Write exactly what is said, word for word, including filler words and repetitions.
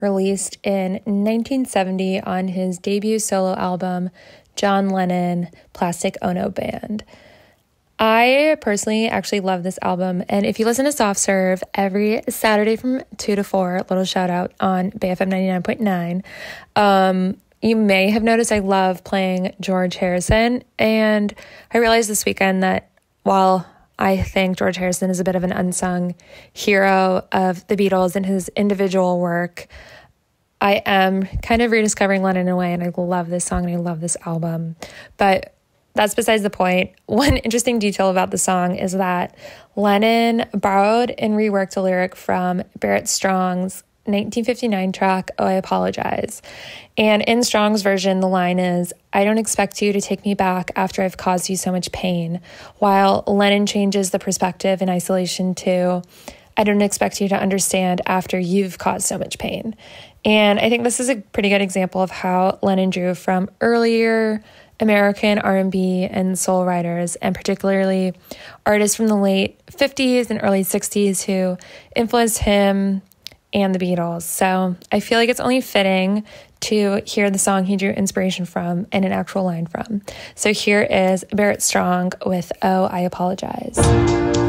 released in nineteen seventy on his debut solo album, John Lennon, Plastic Ono Band. I personally actually love this album, and if you listen to Soft Serve every Saturday from two to four, little shout out on Bay F M ninety-nine point nine, um, you may have noticed I love playing George Harrison, and I realized this weekend that while I think George Harrison is a bit of an unsung hero of the Beatles and his individual work, I am kind of rediscovering Lennon in a way, and I love this song and I love this album. But that's besides the point. One interesting detail about the song is that Lennon borrowed and reworked a lyric from Barrett Strong's nineteen fifty-nine track, Oh, I Apologize. And in Strong's version, the line is, I don't expect you to take me back after I've caused you so much pain, while Lennon changes the perspective in isolation to, I don't expect you to understand after you've caused so much pain. And I think this is a pretty good example of how Lennon drew from earlier American R and B and soul writers, and particularly artists from the late fifties and early sixties who influenced him and the Beatles. So I feel like it's only fitting to hear the song he drew inspiration from and an actual line from. So here is Barrett Strong with Oh, I Apologize.